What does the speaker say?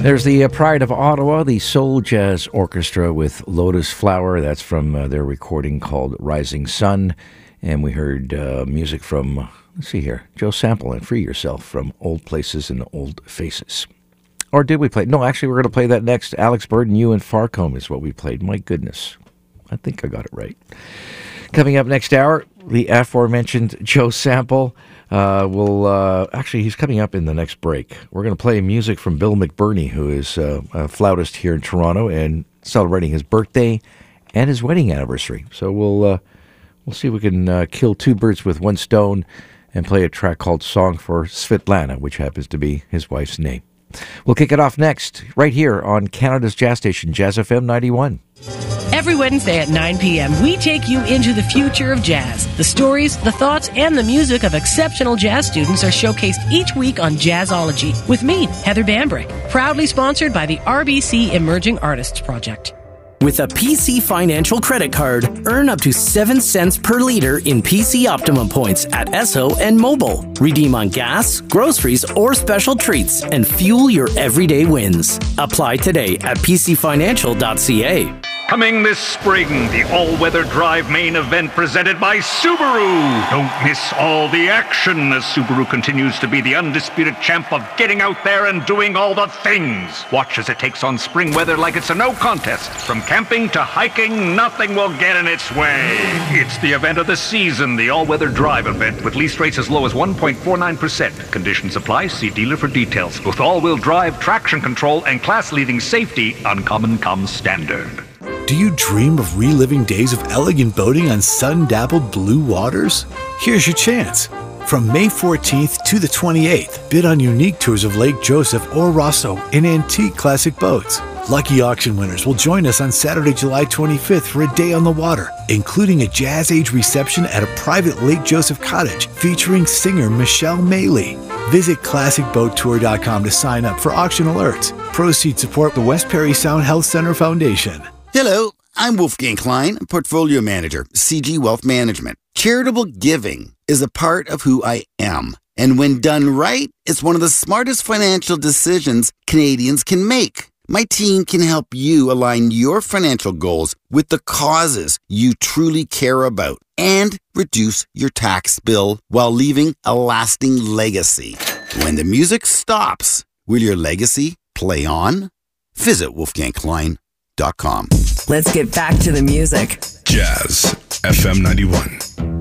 There's the Pride of Ottawa, the Soul Jazz Orchestra with Lotus Flower. That's from their recording called Rising Sun. And we heard music from, let's see here, Joe Sample and Free Yourself from Old Places and Old Faces. Or did we play? No, actually, we're going to play that next. Alex Burden, You and Farcombe is what we played. My goodness. I think I got it right. Coming up next hour, the aforementioned Joe Sample. Actually, he's coming up in the next break. We're going to play music from Bill McBurney, who is a flautist here in Toronto and celebrating his birthday and his wedding anniversary. So we'll see if we can kill two birds with one stone and play a track called Song for Svetlana, which happens to be his wife's name. We'll kick it off next, right here on Canada's Jazz Station, Jazz FM 91. Every Wednesday at 9 p.m., we take you into the future of jazz. The stories, the thoughts, and the music of exceptional jazz students are showcased each week on Jazzology with me, Heather Bambrick, proudly sponsored by the RBC Emerging Artists Project. With a PC Financial credit card, earn up to 7 cents per liter in PC Optimum points at Esso and Mobile. Redeem on gas, groceries, or special treats and fuel your everyday wins. Apply today at pcfinancial.ca. Coming this spring, the all-weather drive main event presented by Subaru. Don't miss all the action as Subaru continues to be the undisputed champ of getting out there and doing all the things. Watch as it takes on spring weather like it's a no contest. From camping to hiking, nothing will get in its way. It's the event of the season, the all-weather drive event with lease rates as low as 1.49%. Conditions apply. See dealer for details. With all-wheel drive, traction control, and class-leading safety, Uncommon comes standard. Do you dream of reliving days of elegant boating on sun-dappled blue waters? Here's your chance. From May 14th to the 28th, bid on unique tours of Lake Joseph or Rosso in antique classic boats. Lucky auction winners will join us on Saturday, July 25th for a day on the water, including a Jazz Age reception at a private Lake Joseph cottage featuring singer Michelle Maley. Visit ClassicBoatTour.com to sign up for auction alerts. Proceeds support the West Perry Sound Health Center Foundation. Hello, I'm Wolfgang Klein, Portfolio Manager, CG Wealth Management. Charitable giving is a part of who I am. And when done right, it's one of the smartest financial decisions Canadians can make. My team can help you align your financial goals with the causes you truly care about and reduce your tax bill while leaving a lasting legacy. When the music stops, will your legacy play on? Visit WolfgangKlein.com. Let's get back to the music. Jazz FM 91.